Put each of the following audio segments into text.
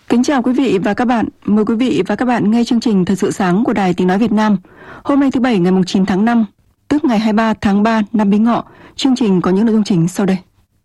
Kính chào quý vị và các bạn. Mời quý vị và các bạn nghe chương trình Thời sự sáng của Đài Tiếng nói Việt Nam. Hôm nay thứ Bảy ngày 9 tháng 5, tức ngày 23 tháng 3 năm Bính Ngọ. Chương trình có những nội dung chính sau đây.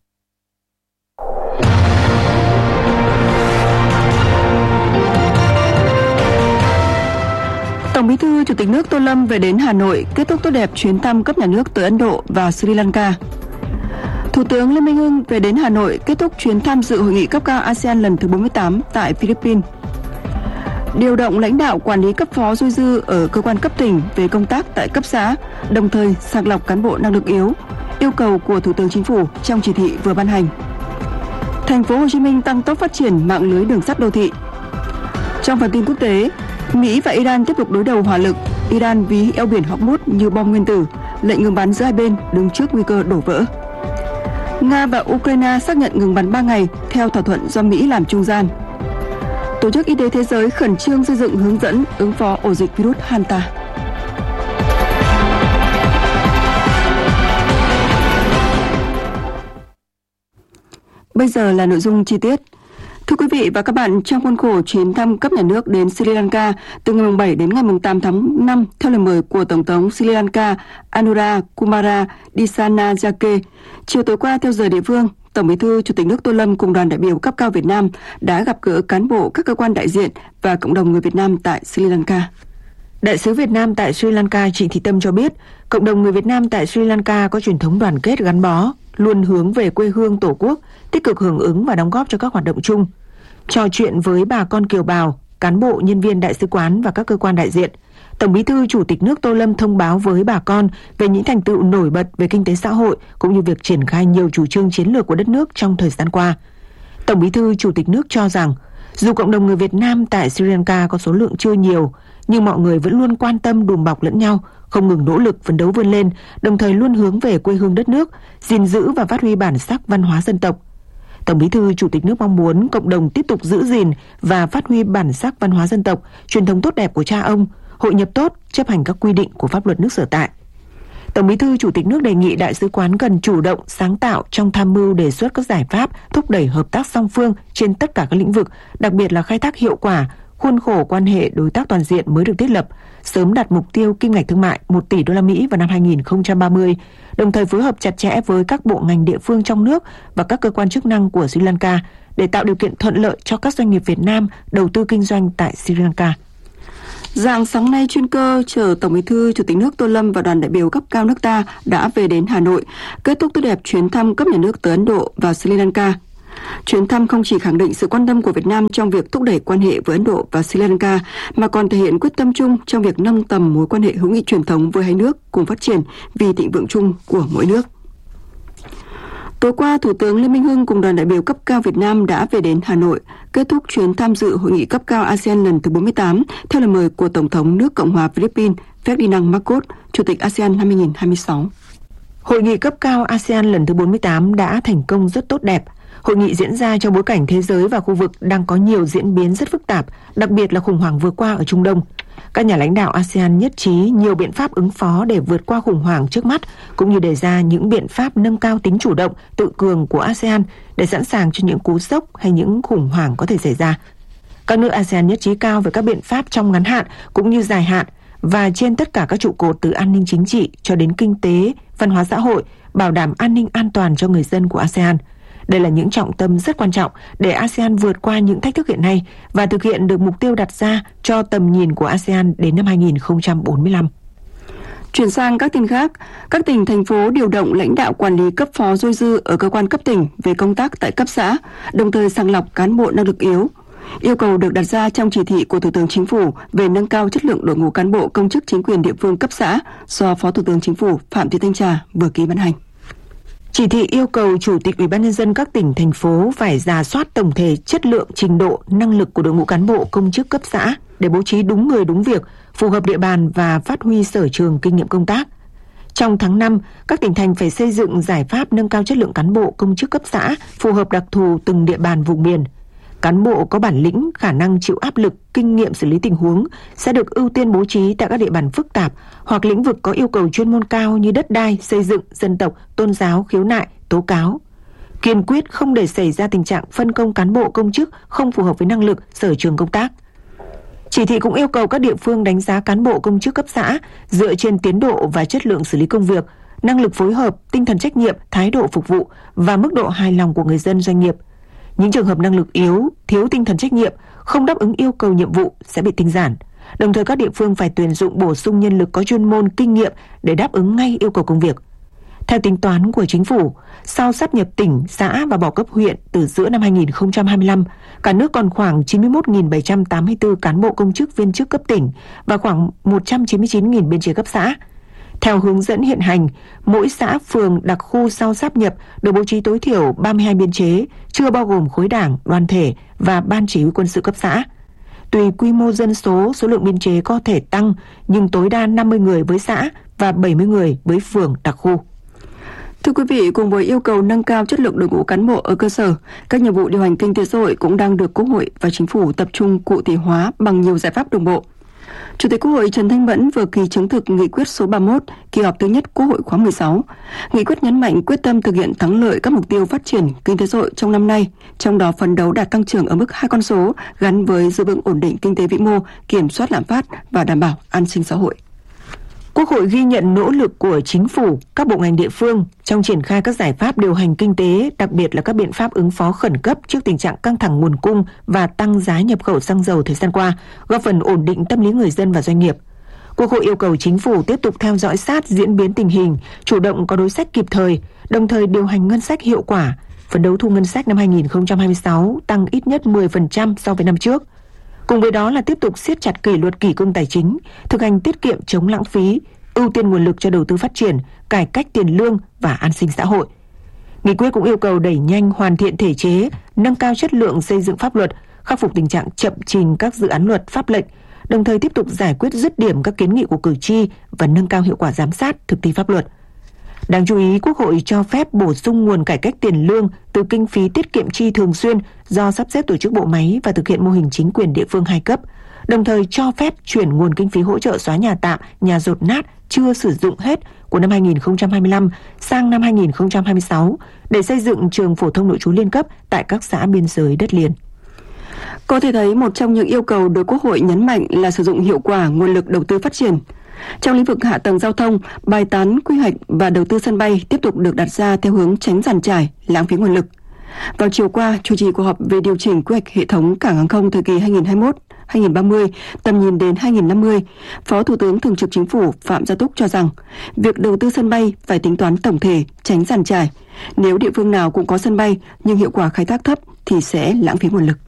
Tổng Bí thư Chủ tịch nước Tô Lâm về đến Hà Nội kết thúc tốt đẹp chuyến thăm cấp nhà nước tới Ấn Độ và Sri Lanka. Thủ tướng Lê Minh Hưng về đến Hà Nội kết thúc chuyến tham dự hội nghị cấp cao ASEAN lần thứ 48 tại Philippines. Điều động lãnh đạo quản lý cấp phó dôi dư ở cơ quan cấp tỉnh về công tác tại cấp xã, đồng thời sàng lọc cán bộ năng lực yếu, yêu cầu của Thủ tướng Chính phủ trong chỉ thị vừa ban hành. Thành phố Hồ Chí Minh tăng tốc phát triển mạng lưới đường sắt đô thị. Trong phần tin quốc tế, Mỹ và Iran tiếp tục đối đầu hỏa lực. Iran ví eo biển Hormuz như bom nguyên tử, lệnh ngừng bắn giữa hai bên đứng trước nguy cơ đổ vỡ. Nga và Ukraine xác nhận ngừng bắn 3 ngày theo thỏa thuận do Mỹ làm trung gian. Tổ chức Y tế Thế giới khẩn trương xây dựng hướng dẫn ứng phó ổ dịch virus Hanta. Bây giờ là nội dung chi tiết. Thưa quý vị và các bạn, trong khuôn khổ chuyến thăm cấp nhà nước đến Sri Lanka từ ngày 7 đến ngày 8 tháng 5 theo lời mời của Tổng thống Sri Lanka Anura Kumara Dissanayake, chiều tối qua theo giờ địa phương, Tổng Bí thư Chủ tịch nước Tô Lâm cùng đoàn đại biểu cấp cao Việt Nam đã gặp gỡ cán bộ các cơ quan đại diện và cộng đồng người Việt Nam tại Sri Lanka. Đại sứ Việt Nam tại Sri Lanka Trịnh Thị Tâm cho biết, cộng đồng người Việt Nam tại Sri Lanka có truyền thống đoàn kết gắn bó, luôn hướng về quê hương Tổ quốc, tích cực hưởng ứng và đóng góp cho các hoạt động chung. Trò chuyện với bà con kiều bào, cán bộ, nhân viên đại sứ quán và các cơ quan đại diện, Tổng Bí thư Chủ tịch nước Tô Lâm thông báo với bà con về những thành tựu nổi bật về kinh tế xã hội cũng như việc triển khai nhiều chủ trương chiến lược của đất nước trong thời gian qua. Tổng Bí thư Chủ tịch nước cho rằng, dù cộng đồng người Việt Nam tại Sri Lanka có số lượng chưa nhiều, nhưng mọi người vẫn luôn quan tâm đùm bọc lẫn nhau, không ngừng nỗ lực phấn đấu vươn lên, đồng thời luôn hướng về quê hương đất nước, gìn giữ và phát huy bản sắc văn hóa dân tộc. Tổng Bí thư Chủ tịch nước mong muốn cộng đồng tiếp tục giữ gìn và phát huy bản sắc văn hóa dân tộc, truyền thống tốt đẹp của cha ông, hội nhập tốt, chấp hành các quy định của pháp luật nước sở tại. Tổng Bí thư Chủ tịch nước đề nghị đại sứ quán cần chủ động, sáng tạo trong tham mưu đề xuất các giải pháp thúc đẩy hợp tác song phương trên tất cả các lĩnh vực, đặc biệt là khai thác hiệu quả khuôn khổ quan hệ đối tác toàn diện mới được thiết lập, sớm đạt mục tiêu kim ngạch thương mại 1 tỷ đô la Mỹ vào năm 2030, đồng thời phối hợp chặt chẽ với các bộ ngành địa phương trong nước và các cơ quan chức năng của Sri Lanka để tạo điều kiện thuận lợi cho các doanh nghiệp Việt Nam đầu tư kinh doanh tại Sri Lanka. Rạng sáng nay, chuyên cơ chở Tổng Bí thư Chủ tịch nước Tô Lâm và đoàn đại biểu cấp cao nước ta đã về đến Hà Nội, kết thúc tốt đẹp chuyến thăm cấp nhà nước tới Ấn Độ và Sri Lanka. Chuyến thăm không chỉ khẳng định sự quan tâm của Việt Nam trong việc thúc đẩy quan hệ với Ấn Độ và Sri Lanka, mà còn thể hiện quyết tâm chung trong việc nâng tầm mối quan hệ hữu nghị truyền thống với hai nước cùng phát triển vì thịnh vượng chung của mỗi nước. Tối qua, Thủ tướng Lê Minh Hưng cùng đoàn đại biểu cấp cao Việt Nam đã về đến Hà Nội, kết thúc chuyến tham dự hội nghị cấp cao ASEAN lần thứ 48 theo lời mời của Tổng thống nước Cộng hòa Philippines Ferdinand Marcos, Chủ tịch ASEAN năm 2026. Hội nghị cấp cao ASEAN lần thứ 48 đã thành công rất tốt đẹp. Hội nghị diễn ra trong bối cảnh thế giới và khu vực đang có nhiều diễn biến rất phức tạp, đặc biệt là khủng hoảng vừa qua ở Trung Đông. Các nhà lãnh đạo ASEAN nhất trí nhiều biện pháp ứng phó để vượt qua khủng hoảng trước mắt, cũng như đề ra những biện pháp nâng cao tính chủ động, tự cường của ASEAN để sẵn sàng cho những cú sốc hay những khủng hoảng có thể xảy ra. Các nước ASEAN nhất trí cao về các biện pháp trong ngắn hạn cũng như dài hạn và trên tất cả các trụ cột từ an ninh chính trị cho đến kinh tế, văn hóa xã hội, bảo đảm an ninh an toàn cho người dân của ASEAN. Đây là những trọng tâm rất quan trọng để ASEAN vượt qua những thách thức hiện nay và thực hiện được mục tiêu đặt ra cho tầm nhìn của ASEAN đến năm 2045. Chuyển sang các tin khác, các tỉnh, thành phố điều động lãnh đạo quản lý cấp phó dôi dư ở cơ quan cấp tỉnh về công tác tại cấp xã, đồng thời sàng lọc cán bộ năng lực yếu. Yêu cầu được đặt ra trong chỉ thị của Thủ tướng Chính phủ về nâng cao chất lượng đội ngũ cán bộ công chức chính quyền địa phương cấp xã do Phó Thủ tướng Chính phủ Phạm Thị Thanh Trà vừa ký ban hành. Chỉ thị yêu cầu Chủ tịch Ủy ban nhân dân các tỉnh, thành phố phải rà soát tổng thể chất lượng, trình độ, năng lực của đội ngũ cán bộ công chức cấp xã để bố trí đúng người đúng việc, phù hợp địa bàn và phát huy sở trường kinh nghiệm công tác. Trong tháng 5, các tỉnh thành phải xây dựng giải pháp nâng cao chất lượng cán bộ công chức cấp xã phù hợp đặc thù từng địa bàn vùng miền. Cán bộ có bản lĩnh, khả năng chịu áp lực, kinh nghiệm xử lý tình huống sẽ được ưu tiên bố trí tại các địa bàn phức tạp hoặc lĩnh vực có yêu cầu chuyên môn cao như đất đai, xây dựng, dân tộc, tôn giáo, khiếu nại, tố cáo. kiên quyết không để xảy ra tình trạng phân công cán bộ công chức không phù hợp với năng lực, sở trường công tác. Chỉ thị cũng yêu cầu các địa phương đánh giá cán bộ công chức cấp xã dựa trên tiến độ và chất lượng xử lý công việc, năng lực phối hợp, tinh thần trách nhiệm, thái độ phục vụ và mức độ hài lòng của người dân doanh nghiệp. Những trường hợp năng lực yếu, thiếu tinh thần trách nhiệm, không đáp ứng yêu cầu nhiệm vụ sẽ bị tinh giản. Đồng thời các địa phương phải tuyển dụng bổ sung nhân lực có chuyên môn, kinh nghiệm để đáp ứng ngay yêu cầu công việc. Theo tính toán của chính phủ, sau sáp nhập tỉnh, xã và bỏ cấp huyện từ giữa năm 2025, cả nước còn khoảng 91.784 cán bộ công chức viên chức cấp tỉnh và khoảng 199.000 biên chế cấp xã. Theo hướng dẫn hiện hành, mỗi xã, phường, đặc khu sau sáp nhập được bố trí tối thiểu 32 biên chế, chưa bao gồm khối đảng, đoàn thể và ban chỉ huy quân sự cấp xã. Tùy quy mô dân số, số lượng biên chế có thể tăng, nhưng tối đa 50 người với xã và 70 người với phường, đặc khu. Thưa quý vị, cùng với yêu cầu nâng cao chất lượng đội ngũ cán bộ ở cơ sở, các nhiệm vụ điều hành kinh tế xã hội cũng đang được Quốc hội và Chính phủ tập trung cụ thể hóa bằng nhiều giải pháp đồng bộ. Chủ tịch Quốc hội Trần Thanh Mẫn vừa ký chứng thực nghị quyết số 31 kỳ họp thứ nhất Quốc hội khóa 16. Nghị quyết nhấn mạnh quyết tâm thực hiện thắng lợi các mục tiêu phát triển kinh tế xã hội trong năm nay, trong đó phấn đấu đạt tăng trưởng ở mức 2 con số gắn với giữ vững ổn định kinh tế vĩ mô, kiểm soát lạm phát và đảm bảo an sinh xã hội. Quốc hội ghi nhận nỗ lực của chính phủ, các bộ ngành địa phương trong triển khai các giải pháp điều hành kinh tế, đặc biệt là các biện pháp ứng phó khẩn cấp trước tình trạng căng thẳng nguồn cung và tăng giá nhập khẩu xăng dầu thời gian qua, góp phần ổn định tâm lý người dân và doanh nghiệp. Quốc hội yêu cầu chính phủ tiếp tục theo dõi sát diễn biến tình hình, chủ động có đối sách kịp thời, đồng thời điều hành ngân sách hiệu quả, phấn đấu thu ngân sách năm 2026 tăng ít nhất 10% so với năm trước. Cùng với đó là tiếp tục siết chặt kỷ luật kỷ cương tài chính, thực hành tiết kiệm chống lãng phí, ưu tiên nguồn lực cho đầu tư phát triển, cải cách tiền lương và an sinh xã hội. Nghị quyết cũng yêu cầu đẩy nhanh hoàn thiện thể chế, nâng cao chất lượng xây dựng pháp luật, khắc phục tình trạng chậm trình các dự án luật, pháp lệnh, đồng thời tiếp tục giải quyết dứt điểm các kiến nghị của cử tri và nâng cao hiệu quả giám sát thực thi pháp luật. Đáng chú ý, Quốc hội cho phép bổ sung nguồn cải cách tiền lương từ kinh phí tiết kiệm chi thường xuyên do sắp xếp tổ chức bộ máy và thực hiện mô hình chính quyền địa phương hai cấp, đồng thời cho phép chuyển nguồn kinh phí hỗ trợ xóa nhà tạm, nhà dột nát chưa sử dụng hết của năm 2025 sang năm 2026 để xây dựng trường phổ thông nội trú liên cấp tại các xã biên giới đất liền. Có thể thấy một trong những yêu cầu được Quốc hội nhấn mạnh là sử dụng hiệu quả nguồn lực đầu tư phát triển. Trong lĩnh vực hạ tầng giao thông, bài toán quy hoạch và đầu tư sân bay tiếp tục được đặt ra theo hướng tránh giàn trải, lãng phí nguồn lực. Vào chiều qua, chủ trì cuộc họp về điều chỉnh quy hoạch hệ thống cảng hàng không thời kỳ 2021-2030, tầm nhìn đến 2050, Phó Thủ tướng Thường trực Chính phủ Phạm Gia Túc cho rằng, việc đầu tư sân bay phải tính toán tổng thể, tránh giàn trải. Nếu địa phương nào cũng có sân bay nhưng hiệu quả khai thác thấp thì sẽ lãng phí nguồn lực.